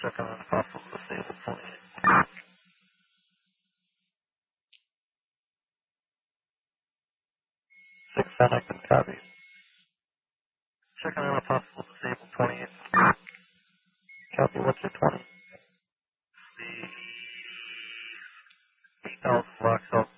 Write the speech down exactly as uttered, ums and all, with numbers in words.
Checking on possible disabled twenty-eight. six ten, I can copy. Checking on a possible disabled twenty-eight. Copy, what's your twenty? The Alpha Fox Alpha